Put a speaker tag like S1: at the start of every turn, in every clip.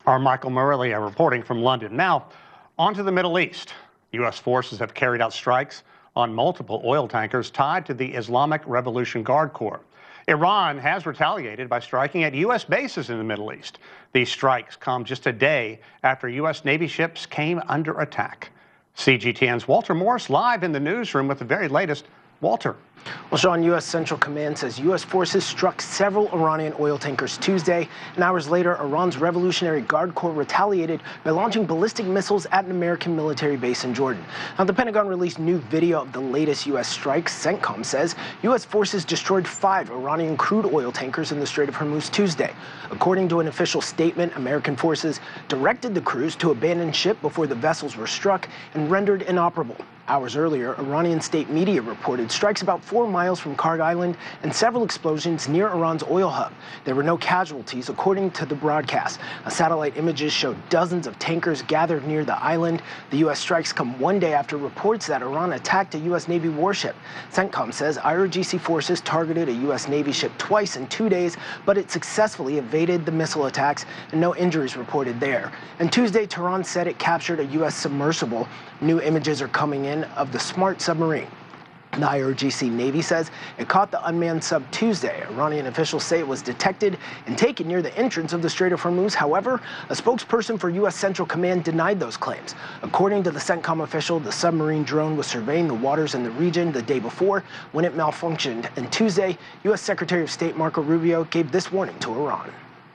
S1: Our Michael Murillia reporting from London. Now, on to the Middle East. U.S. forces have carried out strikes on multiple oil tankers tied to the Islamic Revolution Guard Corps. Iran has retaliated by striking at U.S. bases in the Middle East. These strikes come just a day after U.S. Navy ships came under attack. CGTN's Walter Morris live in the newsroom with the very latest. Walter.
S2: Well, Sean, U.S. Central Command says U.S. forces struck several Iranian oil tankers Tuesday, and hours later, Iran's Revolutionary Guard Corps retaliated by launching ballistic missiles at an American military base in Jordan. Now, the Pentagon released new video of the latest U.S. strikes. CENTCOM says U.S. forces destroyed 5 Iranian crude oil tankers in the Strait of Hormuz Tuesday. According to an official statement, American forces directed the crews to abandon ship before the vessels were struck and rendered inoperable. Hours earlier, Iranian state media reported strikes about 4 miles from Karg Island and several explosions near Iran's oil hub. There were no casualties, according to the broadcast. Satellite images showed dozens of tankers gathered near the island. The U.S. strikes come one day after reports that Iran attacked a U.S. Navy warship. CENTCOM says IRGC forces targeted a U.S. Navy ship twice in 2 days, but it successfully evaded the missile attacks and no injuries reported there. And Tuesday, Tehran said it captured a U.S. submersible. New images are coming in of the Smart submarine. The IRGC Navy says it caught the unmanned sub Tuesday. Iranian officials say it was detected and taken near the entrance of the Strait of Hormuz. However, a spokesperson for U.S. Central Command denied those claims. According to the CENTCOM official, the submarine drone was surveying the waters in the region the day before when it malfunctioned. And Tuesday, U.S. Secretary of State Marco Rubio gave this warning to Iran.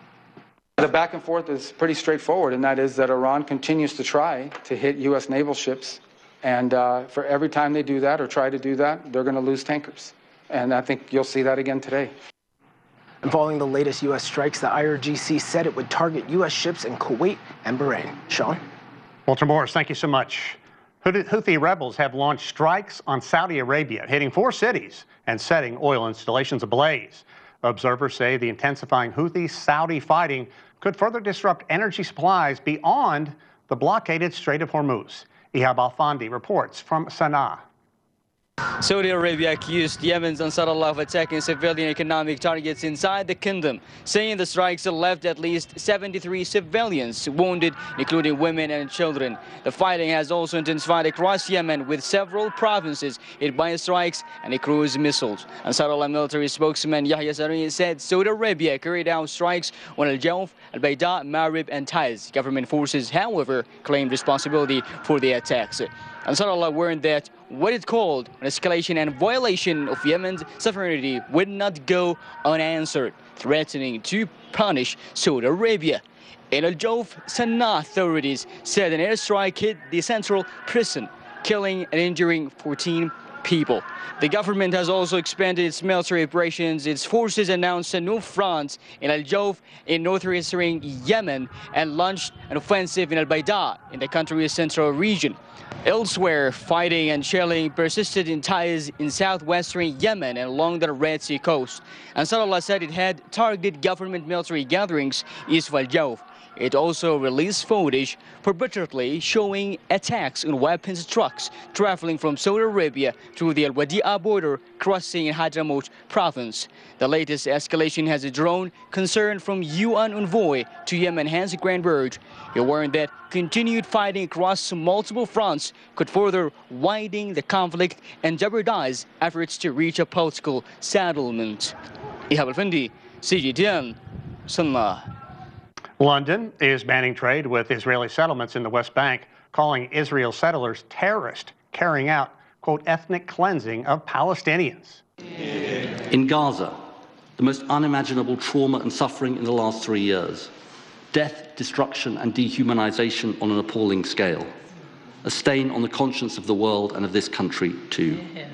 S3: The back and forth is pretty straightforward, and that is that Iran continues to try to hit U.S. naval ships. And for every time they do that or try to do that, they're going to lose tankers. And I think you'll see that again today.
S2: And following the latest U.S. strikes, the IRGC said it would target U.S. ships in Kuwait and Bahrain. Sean?
S1: Walter Morris, thank you so much. Houthi rebels have launched strikes on Saudi Arabia, hitting 4 cities and setting oil installations ablaze. Observers say the intensifying Houthi-Saudi fighting could further disrupt energy supplies beyond the blockaded Strait of Hormuz. Ihab Alfandi reports from Sana'a.
S4: Saudi Arabia accused Yemen's Ansarullah of attacking civilian economic targets inside the kingdom, saying the strikes left at least 73 civilians wounded, including women and children. The fighting has also intensified across Yemen, with several provinces hit by strikes and cruise missiles. Ansarullah military spokesman Yahya Saree said Saudi Arabia carried out strikes on Al-Jawf, Al-Bayda, Marib, and Taiz. Government forces, however, claimed responsibility for the attacks. Ansarullah warned that what it called an escalation and violation of Yemen's sovereignty would not go unanswered, threatening to punish Saudi Arabia. In Al-Jawf, Sana'a authorities said an airstrike hit the central prison, killing and injuring 14 people. The government has also expanded its military operations. Its forces announced a new front in Al-Jawf in northeastern Yemen and launched an offensive in Al-Bayda in the country's central region. Elsewhere, fighting and shelling persisted in Taiz in southwestern Yemen and along the Red Sea coast. Ansarullah said it had targeted government military gatherings east of Al-Jawf. It also released footage purportedly showing attacks on weapons trucks traveling from Saudi Arabia through the Al-Wadi'a border, crossing in Hadramaut province. The latest escalation has drawn concern from UN envoy to Yemen, Hans Granberg. He warned that continued fighting across multiple fronts could further widen the conflict and jeopardize efforts to reach a political settlement. Ihab Alfandi, CGTN, Sana'a.
S1: London is banning trade with Israeli settlements in the West Bank, calling Israel settlers terrorists carrying out, quote, ethnic cleansing of Palestinians.
S5: In Gaza, the most unimaginable trauma and suffering in the last 3 years. Death, destruction, and dehumanization on an appalling scale. A stain on the conscience of the world and of this country, too.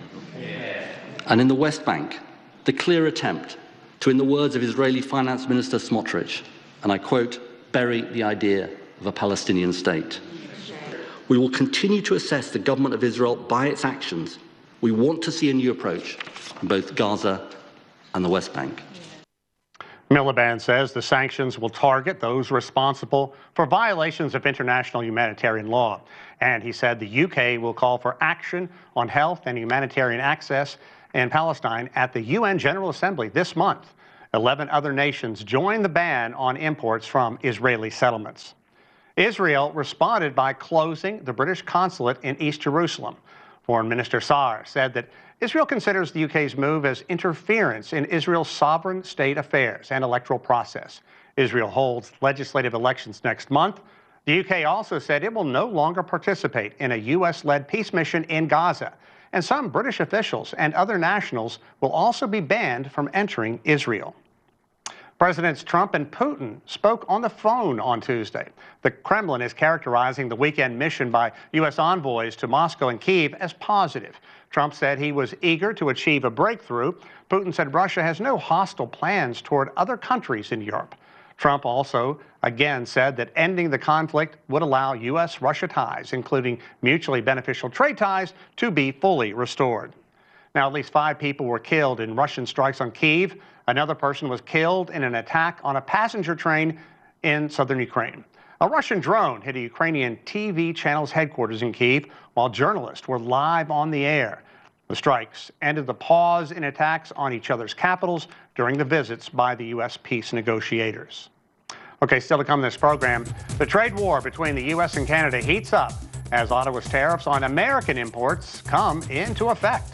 S5: And in the West Bank, the clear attempt to, in the words of Israeli Finance Minister Smotrich, and I quote, bury the idea of a Palestinian state. We will continue to assess the government of Israel by its actions. We want to see a new approach in both Gaza and the West Bank.
S1: Miliband says the sanctions will target those responsible for violations of international humanitarian law. And he said the UK will call for action on health and humanitarian access in Palestine at the UN General Assembly this month. 11 other nations joined the ban on imports from Israeli settlements. Israel responded by closing the British consulate in East Jerusalem. Foreign Minister Saar said that Israel considers the UK's move as interference in Israel's sovereign state affairs and electoral process. Israel holds legislative elections next month. The UK also said it will no longer participate in a U.S.-led peace mission in Gaza. And some British officials and other nationals will also be banned from entering Israel. Presidents Trump and Putin spoke on the phone on Tuesday. The Kremlin is characterizing the weekend mission by U.S. envoys to Moscow and Kyiv as positive. Trump said he was eager to achieve a breakthrough. Putin said Russia has no hostile plans toward other countries in Europe. Trump also again said that ending the conflict would allow U.S.-Russia ties, including mutually beneficial trade ties, to be fully restored. Now, at least 5 people were killed in Russian strikes on Kyiv. Another person was killed in an attack on a passenger train in southern Ukraine. A Russian drone hit a Ukrainian TV channel's headquarters in Kyiv while journalists were live on the air. The strikes ended the pause in attacks on each other's capitals during the visits by the U.S. peace negotiators. Okay, still to come in this program, the trade war between the U.S. and Canada heats up as Ottawa's tariffs on American imports come into effect.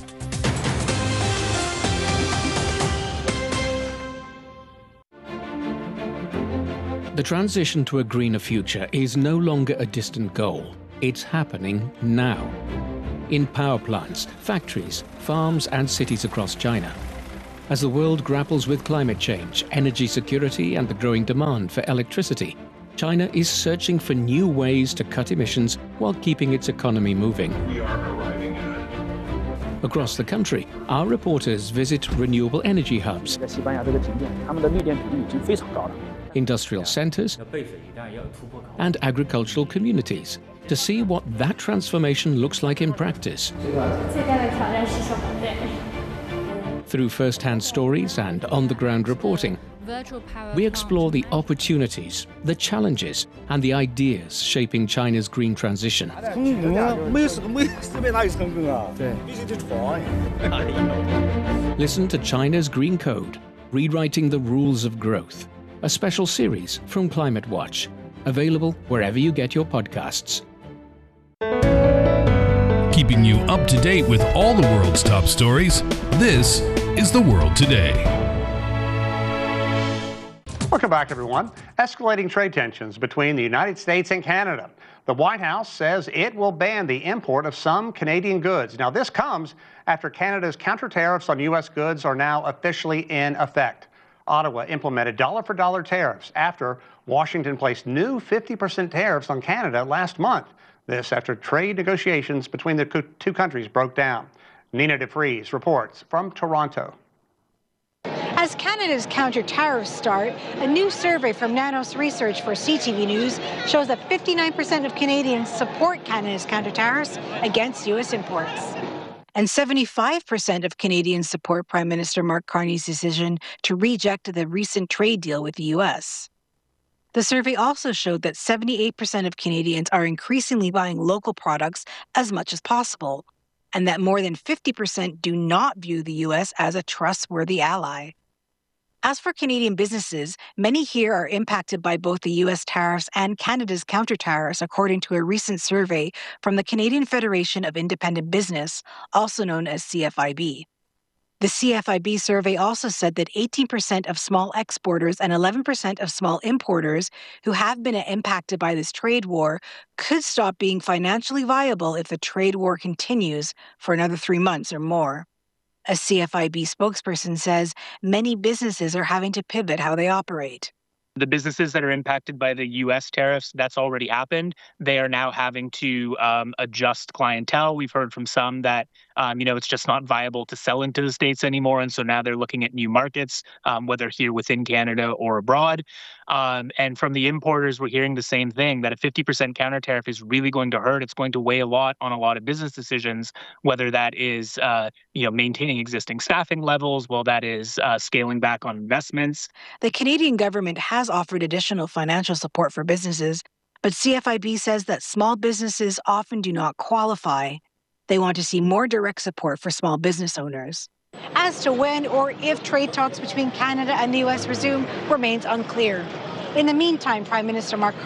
S6: The transition to a greener future is no longer a distant goal. It's happening now. In power plants, factories, farms, and cities across China. As the world grapples with climate change, energy security, and the growing demand for electricity, China is searching for new ways to cut emissions while keeping its economy moving. Across the country, our reporters visit renewable energy hubs, industrial centers, and agricultural communities to see what that transformation looks like in practice. Through first-hand stories and on-the-ground reporting, we explore the opportunities, the challenges, and the ideas shaping China's green transition. Listen to China's Green Code, Rewriting the Rules of Growth, a special series from Climate Watch, available wherever you get your podcasts.
S7: Keeping you up to date with all the world's top stories, this is The World Today.
S1: Welcome back, everyone. Escalating trade tensions between the United States and Canada. The White House says it will ban the import of some Canadian goods. Now, this comes after Canada's counter tariffs on U.S. goods are now officially in effect. Ottawa implemented dollar-for-dollar tariffs after Washington placed new 50% tariffs on Canada last month. This after trade negotiations between the two countries broke down. Nina DeFries reports from Toronto.
S8: As Canada's counter-tariffs start, a new survey from Nanos Research for CTV News shows that 59% of Canadians support Canada's counter-tariffs against U.S. imports. And 75% of Canadians support Prime Minister Mark Carney's decision to reject the recent trade deal with the U.S. The survey also showed that 78% of Canadians are increasingly buying local products as much as possible, and that more than 50% do not view the U.S. as a trustworthy ally. As for Canadian businesses, many here are impacted by both the U.S. tariffs and Canada's counter-tariffs, according to a recent survey from the Canadian Federation of Independent Business, also known as CFIB. The CFIB survey also said that 18% of small exporters and 11% of small importers who have been impacted by this trade war could stop being financially viable if the trade war continues for another 3 months or more. A CFIB spokesperson says many businesses are having to pivot how they operate.
S9: The businesses that are impacted by the U.S. tariffs, that's already happened. They are now having to adjust clientele. We've heard from some that, it's just not viable to sell into the States anymore. And so now they're looking at new markets, whether here within Canada or abroad. And from the importers, we're hearing the same thing, that a 50% counter tariff is really going to hurt. It's going to weigh a lot on a lot of business decisions, whether that is, maintaining existing staffing levels, while that is scaling back on investments.
S8: The Canadian government has offered additional financial support for businesses, but CFIB says that small businesses often do not qualify. They want to see more direct support for small business owners. As to when or if trade talks between Canada and the U.S. resume remains unclear. In the meantime, Prime Minister Mark